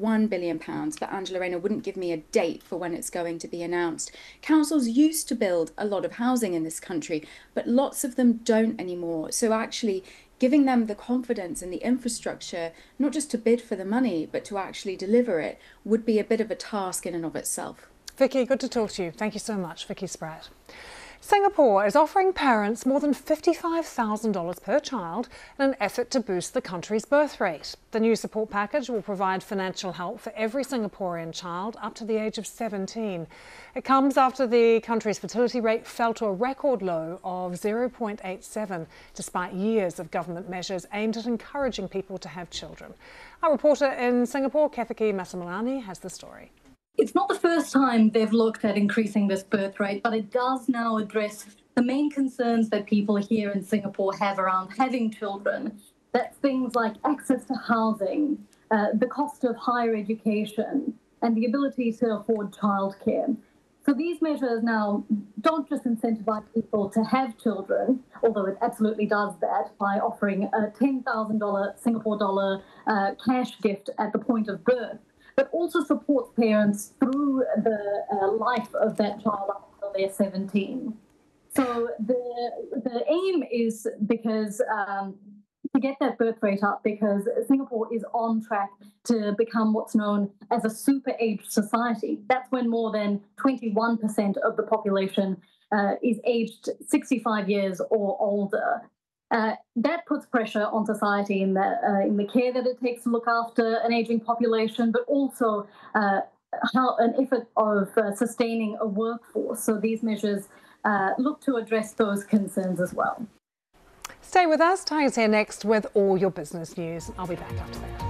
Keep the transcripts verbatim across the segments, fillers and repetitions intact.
one billion pounds, but Angela Rayner wouldn't give me a date for when it's going to be announced. Councils used to build a lot of housing in this country, but lots of them don't anymore. So actually giving them the confidence and the infrastructure, not just to bid for the money, but to actually deliver it, would be a bit of a task in and of itself. Vicky, good to talk to you. Thank you so much, Vicky Spratt. Singapore is offering parents more than fifty-five thousand dollars per child in an effort to boost the country's birth rate. The new support package will provide financial help for every Singaporean child up to the age of seventeen. It comes after the country's fertility rate fell to a record low of zero point eight seven, despite years of government measures aimed at encouraging people to have children. Our reporter in Singapore, Kefiki Masamulani, has the story. It's not the first time they've looked at increasing this birth rate, but it does now address the main concerns that people here in Singapore have around having children. That's things like access to housing, uh, the cost of higher education, and the ability to afford childcare. So these measures now don't just incentivize people to have children, although it absolutely does that by offering a ten thousand dollars Singapore dollar uh, cash gift at the point of birth, but also supports parents through the uh, life of that child up until they're seventeen. So the the aim is because um, to get that birth rate up, because Singapore is on track to become what's known as a super-aged society. That's when more than twenty-one percent of the population uh, is aged sixty-five years or older. Uh, that puts pressure on society in the, uh, in the care that it takes to look after an ageing population, but also uh, how an effort of uh, sustaining a workforce. So these measures uh, look to address those concerns as well. Stay with us. Ty's here next with all your business news. I'll be back after that.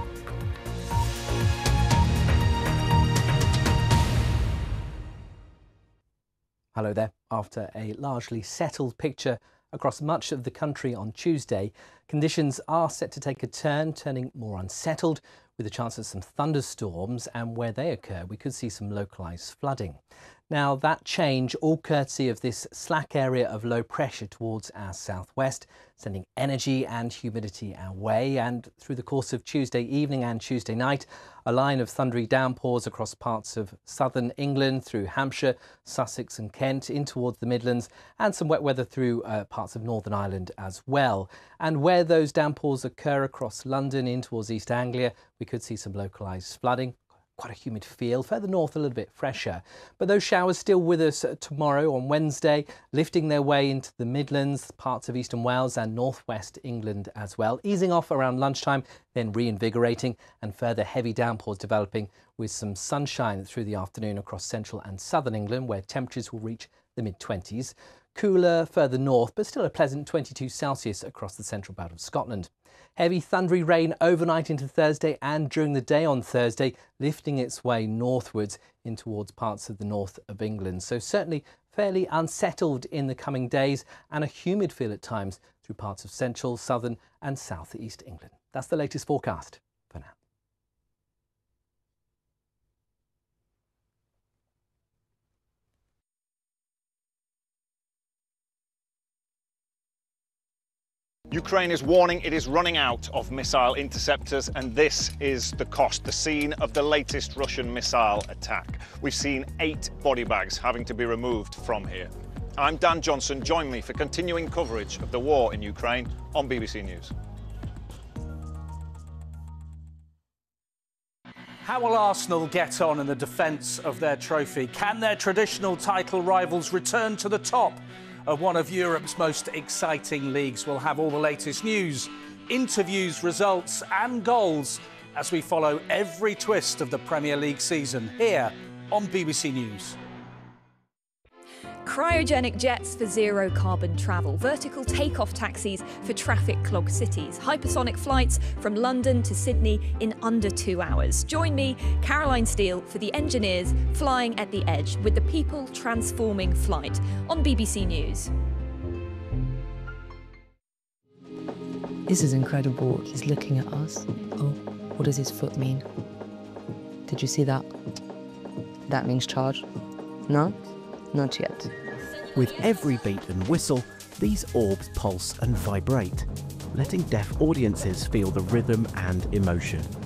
Hello there. After a largely settled picture across much of the country on Tuesday, conditions are set to take a turn, turning more unsettled with a chance of some thunderstorms, and where they occur we could see some localised flooding. Now that change, all courtesy of this slack area of low pressure towards our southwest, sending energy and humidity our way, and through the course of Tuesday evening and Tuesday night, a line of thundery downpours across parts of southern England, through Hampshire, Sussex and Kent, in towards the Midlands, and some wet weather through uh, parts of Northern Ireland as well. And where those downpours occur across London in towards East Anglia, we could see some localised flooding. Quite a humid feel. Further north, a little bit fresher. But those showers still with us tomorrow on Wednesday, lifting their way into the Midlands, parts of eastern Wales and northwest England as well. Easing off around lunchtime, then reinvigorating, and further heavy downpours developing with some sunshine through the afternoon across central and southern England, where temperatures will reach the mid twenties. Cooler further north, but still a pleasant twenty-two Celsius across the central belt of Scotland. Heavy thundery rain overnight into Thursday and during the day on Thursday, lifting its way northwards in towards parts of the north of England. So certainly fairly unsettled in the coming days, and a humid feel at times through parts of central, southern and south east England. That's the latest forecast for now. Ukraine is warning it is running out of missile interceptors, and this is the cost, the scene of the latest Russian missile attack. We've seen eight body bags having to be removed from here. I'm Dan Johnson. Join me for continuing coverage of the war in Ukraine on B B C News. How will Arsenal get on in the defence of their trophy? Can their traditional title rivals return to the top of one of Europe's most exciting leagues? We'll have all the latest news, interviews, results and goals as we follow every twist of the Premier League season here on B B C News. Cryogenic jets for zero carbon travel, vertical takeoff taxis for traffic-clogged cities, hypersonic flights from London to Sydney in under two hours. Join me, Caroline Steele, for the engineers flying at the edge with the people transforming flight on B B C News. This is incredible. He's looking at us. Oh, what does his foot mean? Did you see that? That means charge. No? Not yet. With every beat and whistle, these orbs pulse and vibrate, letting deaf audiences feel the rhythm and emotion.